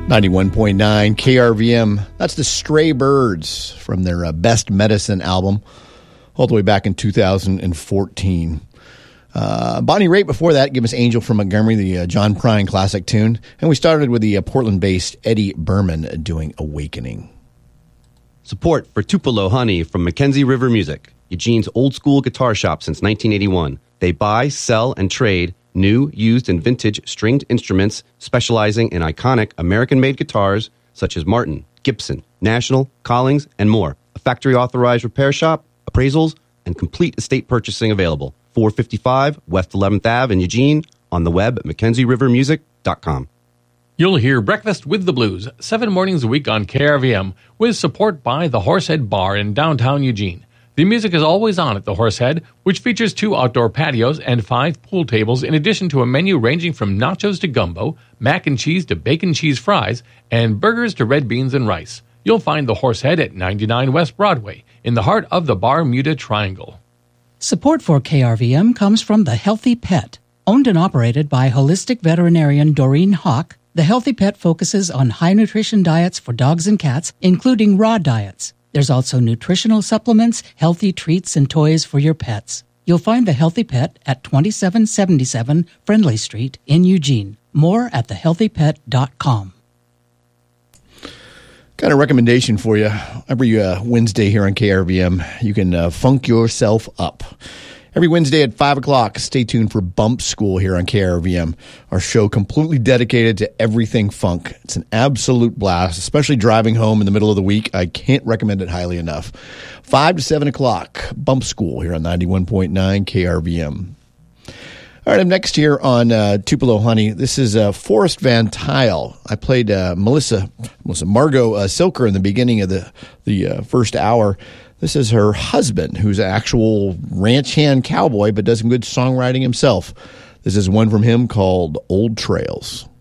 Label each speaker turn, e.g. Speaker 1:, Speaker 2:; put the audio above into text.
Speaker 1: 91.9 KRVM. That's the Stray Birds from their Best Medicine album, all the way back in 2014. Bonnie Raitt before that gave us Angel from Montgomery, the John Prine classic tune. And we started with the Portland-based Eddie Berman doing Awakening.
Speaker 2: Support for Tupelo Honey from Mackenzie River Music, Eugene's old-school guitar shop since 1981. They buy, sell, and trade new, used, and vintage stringed instruments specializing in iconic American-made guitars such as Martin, Gibson, National, Collings, and more. A factory-authorized repair shop, appraisals, and complete estate purchasing available. 455 West 11th Ave in Eugene, on the web at MackenzieRiverMusic.com.
Speaker 3: You'll hear Breakfast with the Blues 7 mornings a week on KRVM with support by the Horsehead Bar in downtown Eugene. The music is always on at the Horsehead, which features 2 outdoor patios and 5 pool tables, in addition to a menu ranging from nachos to gumbo, mac and cheese to bacon cheese fries, and burgers to red beans and rice. You'll find the Horsehead at 99 West Broadway, in the heart of the Bermuda Triangle.
Speaker 4: Support for KRVM comes from The Healthy Pet. Owned and operated by holistic veterinarian Doreen Hawk, The Healthy Pet focuses on high-nutrition diets for dogs and cats, including raw diets. There's also nutritional supplements, healthy treats, and toys for your pets. You'll find The Healthy Pet at 2777 Friendly Street in Eugene. More at thehealthypet.com.
Speaker 1: Got a recommendation for you. Every Wednesday here on KRVM, you can funk yourself up. Every Wednesday at 5 o'clock, stay tuned for Bump School here on KRVM, our show completely dedicated to everything funk. It's an absolute blast, especially driving home in the middle of the week. I can't recommend it highly enough. 5 to 7 o'clock, Bump School here on 91.9 KRVM. All right, I'm next here on Tupelo Honey. This is Forrest Van Tile. I played Margot Silker in the beginning of the first hour. This is her husband, who's an actual ranch hand cowboy, but does some good songwriting himself. This is one from him called Old Trails.